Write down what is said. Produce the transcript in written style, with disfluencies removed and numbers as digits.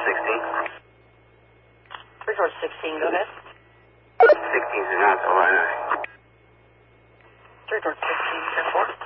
16. Resort 16, go ahead. 16 is not, so I know. Resort 16, airport.